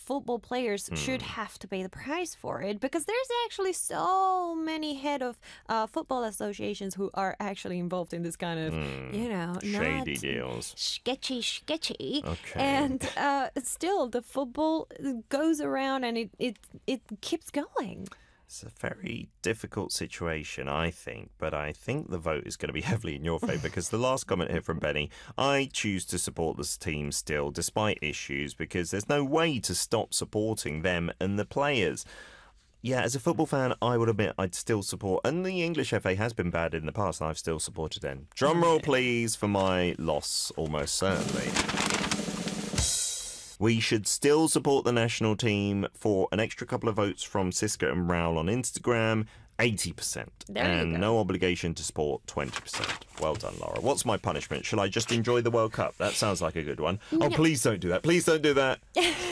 football players should have to pay the price for it because there's actually so many head of football associations who are actually involved in this kind of, shady not deals. sketchy. Okay. And still, the football goes around and it keeps going. It's a very difficult situation, I think, but I think the vote is going to be heavily in your favour because the last comment here from Benny, I choose to support this team still despite issues because there's no way to stop supporting them and the players. Yeah, as a football fan, I would admit I'd still support, and the English FA has been bad in the past, and I've still supported them. Drum roll, please, for my loss, almost certainly. We should still support the national team for an extra couple of votes from Siska and Raoul on Instagram, 80%. And no obligation to support, 20%. Well done, Laura. What's my punishment? Shall I just enjoy the World Cup? That sounds like a good one. No. Oh, please don't do that. Please don't do that.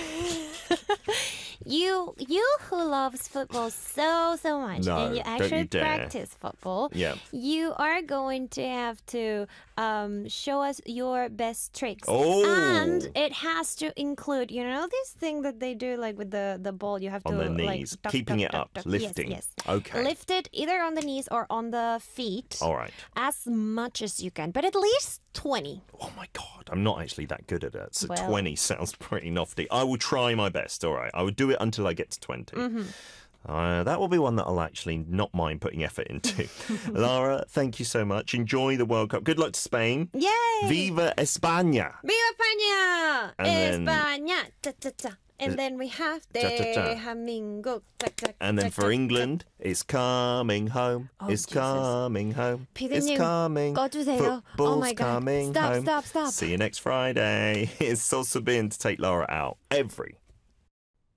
You who loves football so much and you actually practice football, you are going to have to show us your best tricks. And it has to include, this thing that they do like with the ball, you have on to the knees, like keeping it up, lifting. Yes. Okay. Lift it either on the knees or on the feet. All right. As much as you can, but at least 20. Oh my God, I'm not actually that good at it. So 20 sounds pretty nofty. I will try my best, all right. I will do it until I get to 20. That will be one that I'll actually not mind putting effort into. Lara, thank you so much. Enjoy the World Cup. Good luck to Spain. Yay! Viva España! Viva España! And España! Ta-ta-ta. And then we have Dejamingo. And then for England, it's coming home. It's coming home. It's coming. 꺼주세요. Football's coming home. Stop. See you next Friday. It's Salsa Bin to take Laura out every